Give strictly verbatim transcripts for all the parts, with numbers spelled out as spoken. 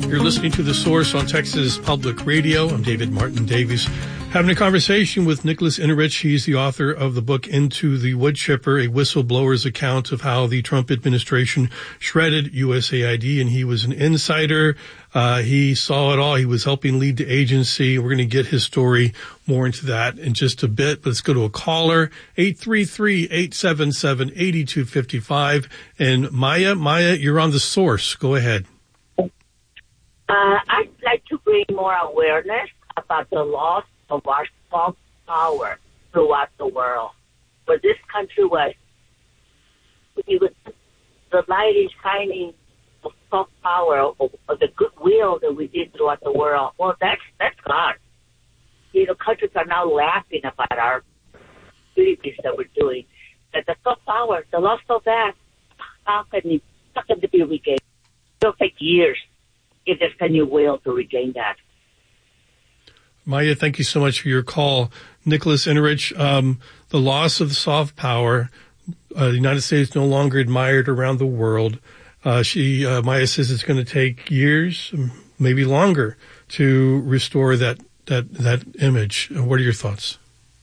You're listening to The Source on Texas Public Radio. I'm David Martin Davies, having a conversation with Nicholas Inuritch. He's the author of the book Into the Wood Chipper, a whistleblower's account of how the Trump administration shredded U S A I D, and he was an insider. Uh, he saw it all. He was helping lead the agency. We're going to get his story more into that in just a bit. Let's go to a caller, eight three three, eight seven seven, eight two five five. And Maya, Maya, you're on The Source. Go ahead. Uh, I'd like to bring more awareness about the loss of our soft power throughout the world. Where this country was, it was the light is shining of soft power, of, of the goodwill that we did throughout the world. Well, that's that's gone. You know, countries are now laughing about our activities that we're doing. That the soft power, the loss of that, how can it, how can it be regained? It'll take years if there's any will to regain that. Maya, thank you so much for your call. Nicholas Inuritch, um, the loss of soft power, uh, the United States no longer admired around the world. Uh, she, uh, Maya says it's going to take years, maybe longer, to restore that, that, that image. What are your thoughts?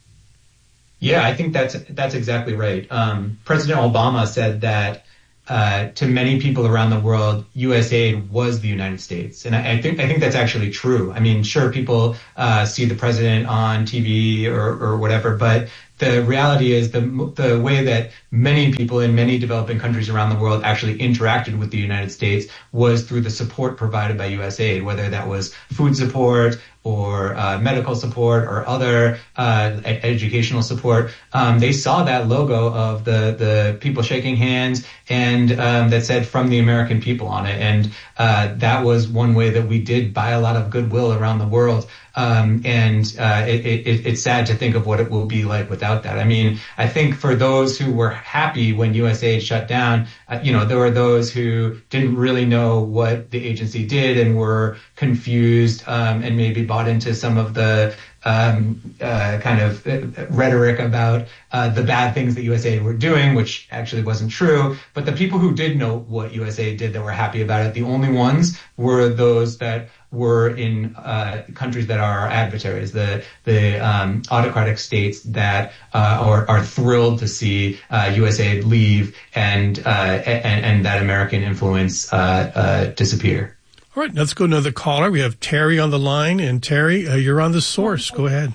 Yeah, I think that's, that's exactly right. Um, President Obama said that Uh, to many people around the world, U S A I D was the United States, and I, I think I think that's actually true. I mean, sure, people uh, see the president on T V or, or whatever, but the reality is the the way that many people in many developing countries around the world actually interacted with the United States was through the support provided by U S A I D, whether that was food support or uh, medical support or other uh, educational support. Um, they saw that logo of the the people shaking hands and um, that said "From the American People" on it, and uh, that was one way that we did buy a lot of goodwill around the world. Um, and uh, it, it, it's sad to think of what it will be like without that. I mean, I think for those who were happy when U S A I D shut down, uh, you know, there were those who didn't really know what the agency did and were confused um, and maybe bought into some of the um, uh, kind of rhetoric about uh, the bad things that U S A I D were doing, which actually wasn't true. But the people who did know what U S A I D did that were happy about it, the only ones were those that were in uh, countries that are our adversaries, the the um, autocratic states that uh, are, are thrilled to see uh, U S A I D leave and uh, and, and that American influence uh, uh, disappear. All right, let's go to another caller. We have Terry on the line, and Terry, uh, you're on The Source. Go ahead.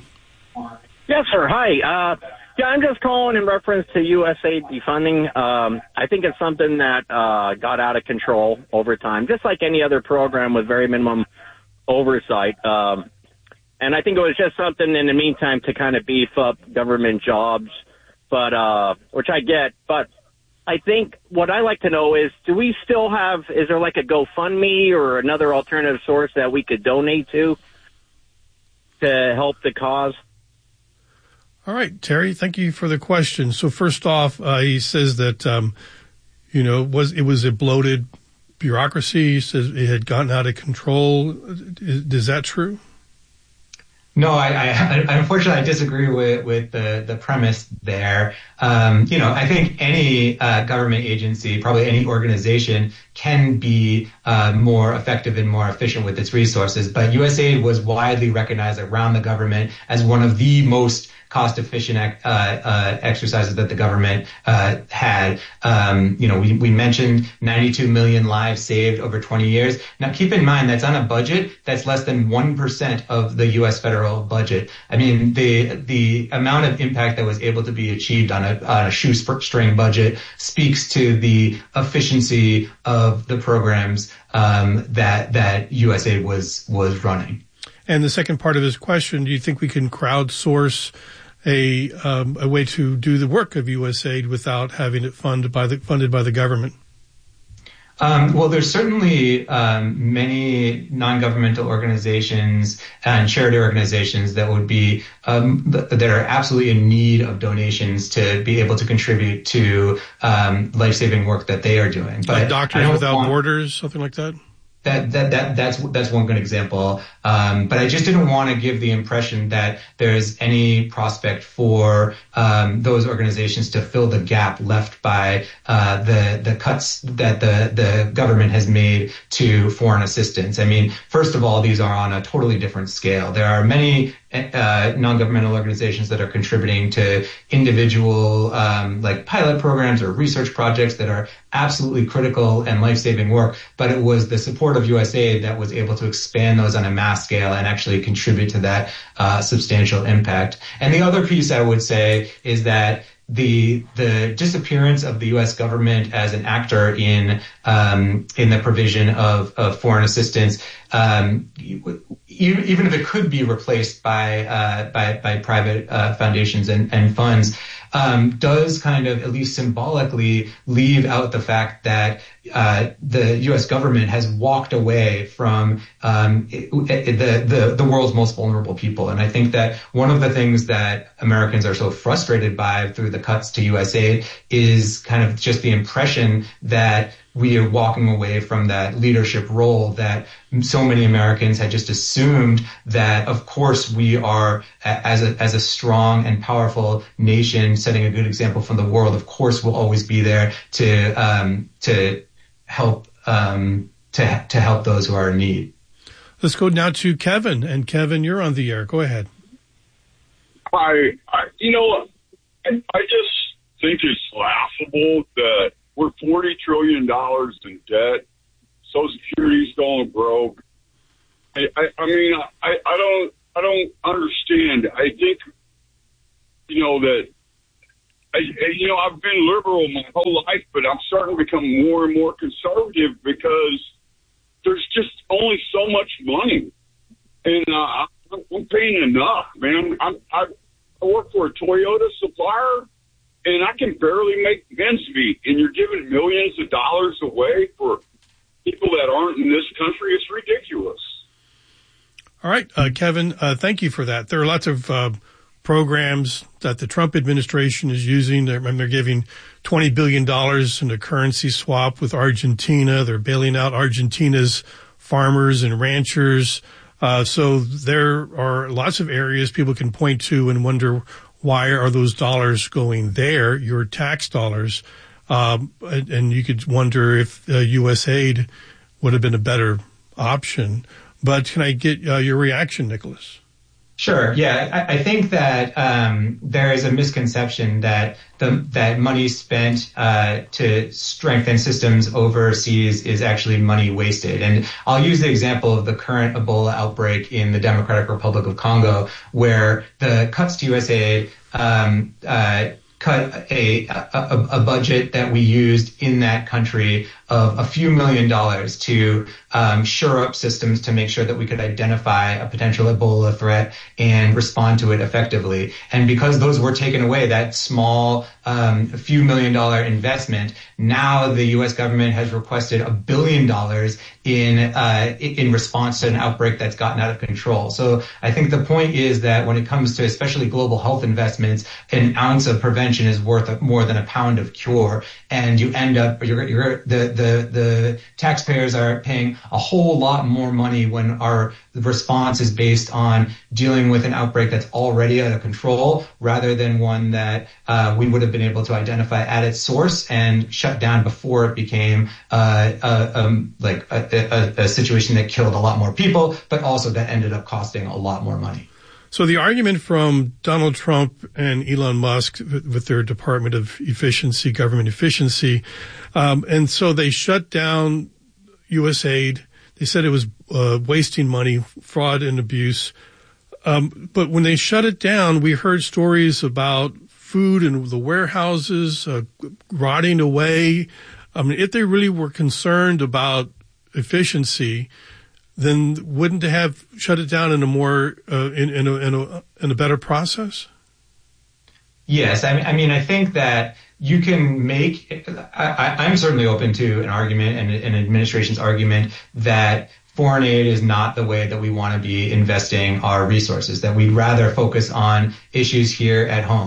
Yes, sir. Hi. Uh, yeah, I'm just calling in reference to U S A I D defunding. Um, I think it's something that uh, got out of control over time, just like any other program with very minimum oversight. Um, and I think it was just something in the meantime to kind of beef up government jobs, but uh, which I get. But I think what I like to know is, do we still have, is there like a GoFundMe or another alternative source that we could donate to to help the cause? All right, Terry, thank you for the question. So first off, uh, he says that, um, you know, was it was a bloated bureaucracy. He says it had gotten out of control. Is, is that true? No, I, I, unfortunately, I disagree with, with the, the premise there. Um, you know, I think any uh, government agency, probably any organization, can be uh, more effective and more efficient with its resources. But U S A I D was widely recognized around the government as one of the most cost-efficient uh, uh, exercises that the government uh, had. Um, you know, we, we mentioned ninety-two million lives saved over twenty years. Now, keep in mind that's on a budget that's less than one percent of the U S federal budget. I mean, the the amount of impact that was able to be achieved on a, on a shoestring budget speaks to the efficiency of the programs um, that that U S A I D was was running. And the second part of his question, do you think we can crowdsource a um, a way to do the work of U S A I D without having it funded by the funded by the government? Um, well, there's certainly um, many non-governmental organizations and charity organizations that would be um, th- that are absolutely in need of donations to be able to contribute to um, life-saving work that they are doing. But like Doctors Without want- Borders, something like that. That, that, that, that's, that's one good example. Um, but I just didn't want to give the impression that there's any prospect for, um, those organizations to fill the gap left by, uh, the, the cuts that the, the government has made to foreign assistance. I mean, first of all, these are on a totally different scale. There are many, uh, non-governmental organizations that are contributing to individual, um, like pilot programs or research projects that are absolutely critical and life-saving work. But it was the support of U S A I D that was able to expand those on a mass scale and actually contribute to that uh, substantial impact. And the other piece I would say is that the the disappearance of the U S government as an actor in um, in the provision of, of foreign assistance, um, even if it could be replaced by uh, by, by private uh, foundations and, and funds, um, does kind of at least symbolically leave out the fact that uh, the U S government has walked away from um, it, it, the, the the world's most vulnerable people. And I think that one of the things that Americans are so frustrated by through the cuts to U S A I D is kind of just the impression that we are walking away from that leadership role that so many Americans had just assumed that, of course, we are, as a, as a strong and powerful nation, setting a good example from the world. Of course, we'll always be there to, um, to help, um, to, to help those who are in need. Let's go now to Kevin. And Kevin, you're on the air. Go ahead. I, I you know, I, I just think it's laughable that we're forty trillion dollars in debt. Social Security's going broke. I, I, I mean, I, I don't, I don't understand. I think, you know, that, I, you know, I've been liberal my whole life, but I'm starting to become more and more conservative because there's just only so much money, and uh, I'm paying enough, man. I'm, I, I work for a Toyota supplier, and I can barely make ends meet, and you're giving millions of dollars away for people that aren't in this country. It's ridiculous. All right, uh, Kevin, uh, thank you for that. There are lots of uh, programs that the Trump administration is using. They're, they're giving twenty billion dollars in a currency swap with Argentina. They're bailing out Argentina's farmers and ranchers. Uh, so there are lots of areas people can point to and wonder, why are those dollars going there, your tax dollars? Um, and, and you could wonder if uh, U S A I D would have been a better option. But can I get uh, your reaction, Nicholas? Sure. Yeah, I, I think that um, there is a misconception that the that money spent uh, to strengthen systems overseas is actually money wasted. And I'll use the example of the current Ebola outbreak in the Democratic Republic of Congo, where the cuts to U S A I D um, uh, cut a, a a budget that we used in that country of a few million dollars to um, shore up systems to make sure that we could identify a potential Ebola threat and respond to it effectively. And because those were taken away, that small um, few million dollar investment, now the U S government has requested a billion dollars in uh, in response to an outbreak that's gotten out of control. So I think the point is that when it comes to especially global health investments, an ounce of prevention is worth more than a pound of cure. And you end up, you're, you're, the, the, the taxpayers are paying a whole lot more money when our response is based on dealing with an outbreak that's already out of control, rather than one that uh, we would have been able to identify at its source and shut down before it became uh, a, um, like a, a, a situation that killed a lot more people, but also that ended up costing a lot more money. So the argument from Donald Trump and Elon Musk with their Department of Efficiency, government efficiency, um, and so they shut down U S A I D. They said it was uh, wasting money, fraud and abuse. Um, but when they shut it down, we heard stories about food in the warehouses uh, rotting away. I mean, if they really were concerned about efficiency, then wouldn't they have shut it down in a more uh, in, in, a, in a in a better process? Yes, I mean, I mean, I think that you can make. I, I'm certainly open to an argument and an administration's argument that foreign aid is not the way that we want to be investing our resources, that we'd rather focus on issues here at home.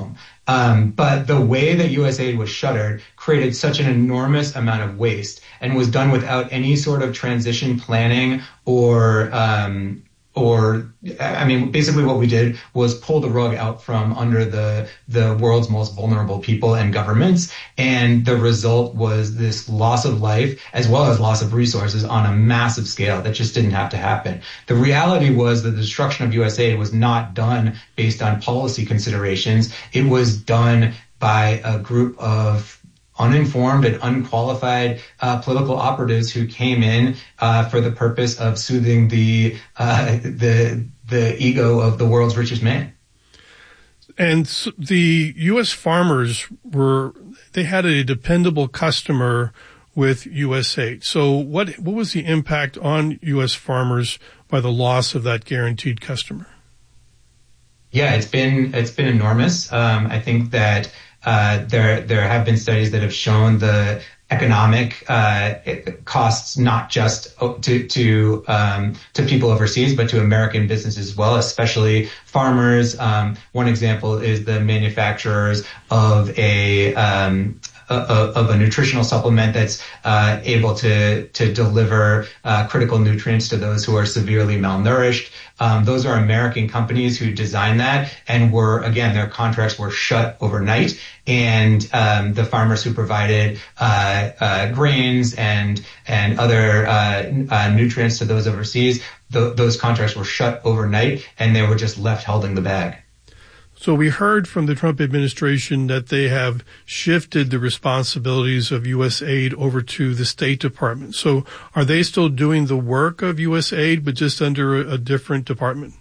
Um, but the way that U S A I D was shuttered created such an enormous amount of waste and was done without any sort of transition planning or, um, or, I mean, basically what we did was pull the rug out from under the, the world's most vulnerable people and governments. And the result was this loss of life as well as loss of resources on a massive scale that just didn't have to happen. The reality was that the destruction of U S A I D was not done based on policy considerations. It was done by a group of uninformed and unqualified uh, political operatives who came in uh, for the purpose of soothing the uh, the the ego of the world's richest man. And the U S farmers were they had a dependable customer with U S A I D. So what what was the impact on U S farmers by the loss of that guaranteed customer? Yeah, it's been it's been enormous. Um, I think that. Uh, there, there have been studies that have shown the economic uh, costs, not just to to um, to people overseas, but to American businesses as well, especially farmers. Um, one example is the manufacturers of a um, of a nutritional supplement that's uh, able to to deliver uh, critical nutrients to those who are severely malnourished. Um, those are American companies who designed that and were, again, their contracts were shut overnight. And um, the farmers who provided uh, uh, grains and and other uh, uh, nutrients to those overseas, th- those contracts were shut overnight, and they were just left holding the bag. So we heard from the Trump administration that they have shifted the responsibilities of U S A I D over to the State Department. So are they still doing the work of U S A I D, but just under a, a different department?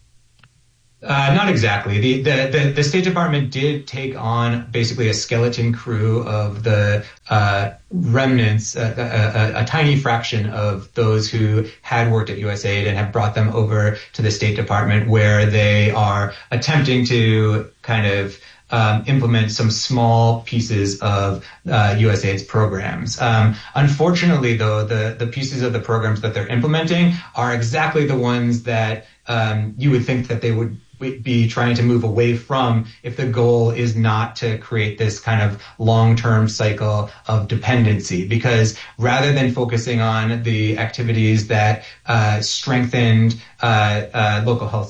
Uh, not exactly. The, the, the, the State Department did take on basically a skeleton crew of the uh, remnants, uh, a, a, a tiny fraction of those who had worked at U S A I D and have brought them over to the State Department, where they are attempting to kind of Um, implement some small pieces of uh, U S A I D's programs. Um, unfortunately, though, the, the pieces of the programs that they're implementing are exactly the ones that um, you would think that they would be trying to move away from if the goal is not to create this kind of long-term cycle of dependency. Because rather than focusing on the activities that uh, strengthened uh, uh, local health